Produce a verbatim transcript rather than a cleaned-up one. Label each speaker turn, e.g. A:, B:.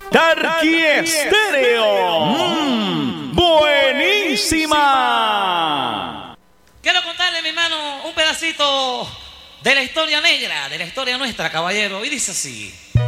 A: Tarqui Estéreo. Mm, buenísima.
B: Quiero contarle, mi hermano, un pedacito de la historia negra, de la historia nuestra, caballero. Y dice así.